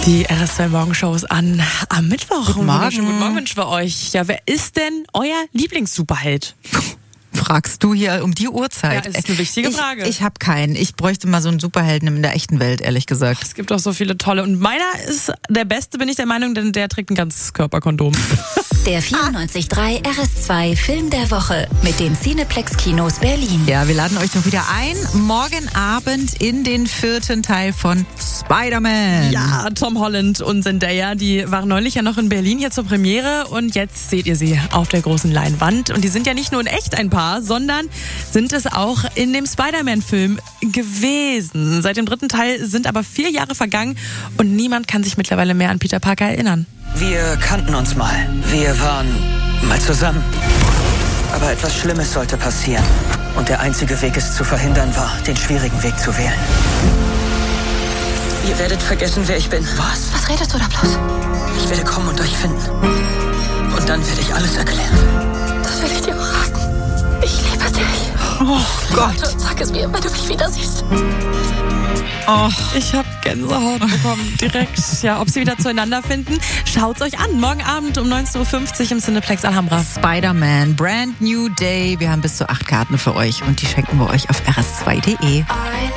Die RS2 Morgenshow ist an am Mittwoch. Guten Morgen. Guten Morgen wünschen wir euch. Ja, wer ist denn euer Lieblings-Superheld? Fragst du hier um die Uhrzeit? Ja, ist eine wichtige Frage. Ich habe keinen. Ich bräuchte mal so einen Superhelden in der echten Welt, ehrlich gesagt. Es gibt auch so viele tolle. Und meiner ist der Beste, bin ich der Meinung, denn der trägt ein ganzes Körperkondom. Der 94.3 RS2 Film der Woche mit den Cineplex Kinos Berlin. Ja, wir laden euch doch wieder ein. Morgen Abend in den 4. Teil von Spider-Man. Ja, Tom Holland und Zendaya, die waren neulich ja noch in Berlin hier zur Premiere und jetzt seht ihr sie auf der großen Leinwand. Und die sind ja nicht nur in echt ein Paar, sondern sind es auch in dem Spider-Man-Film gewesen. Seit dem 3. Teil sind aber 4 Jahre vergangen und niemand kann sich mittlerweile mehr an Peter Parker erinnern. Wir kannten uns mal. Wir waren mal zusammen. Aber etwas Schlimmes sollte passieren. Und der einzige Weg, es zu verhindern, war, den schwierigen Weg zu wählen. Ihr werdet vergessen, wer ich bin. Was? Was redest du da bloß? Ich werde kommen und euch finden. Und dann werde ich alles erklären. Das will ich dir auch raten. Ich liebe dich. Oh Gott. Warte und sag es mir, wenn du mich wieder siehst. Oh. Ich habe Gänsehaut bekommen direkt. Ja, ob sie wieder zueinander finden, schaut's euch an. Morgen Abend um 19.50 Uhr im Cineplex Alhambra. Spider-Man, Brand New Day. Wir haben bis zu 8 Karten für euch und die schenken wir euch auf rs2.de.